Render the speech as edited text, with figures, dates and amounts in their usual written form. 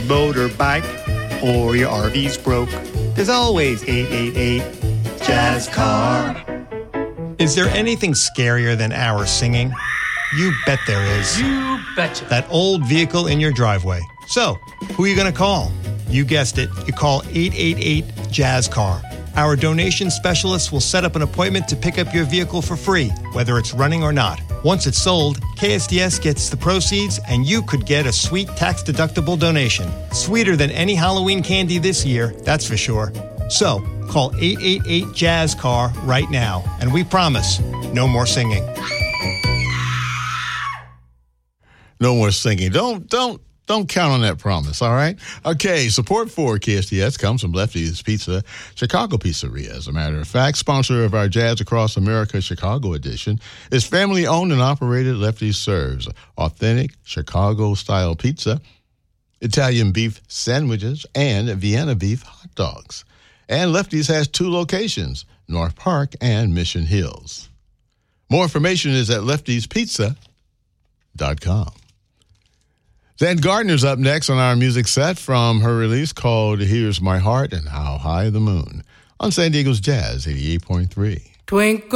motorbike or your RV's broke, there's always 888 Jazz Car. Is there anything scarier than our singing? You bet there is. You betcha. That old vehicle in your driveway. So, who are you going to call? You guessed it. You call 888 Jazz Car. Our donation specialists will set up an appointment to pick up your vehicle for free, whether it's running or not. Once it's sold, KSDS gets the proceeds, and you could get a sweet tax-deductible donation. Sweeter than any Halloween candy this year, that's for sure. So, call 888 Jazz Car right now, and we promise, no more singing. No more singing. Don't count on that promise, all right? Okay, support for KSDS comes from Lefty's Pizza, Chicago Pizzeria. As a matter of fact, sponsor of our Jazz Across America Chicago edition is family-owned and operated. Lefty's serves authentic Chicago-style pizza, Italian beef sandwiches, and Vienna beef hot dogs. And Lefty's has 2 locations, North Park and Mission Hills. More information is at leftyspizza.com. Then Gardner's up next on our music set from her release called Here's My Heart and How High the Moon on San Diego's Jazz 88.3. Twinkle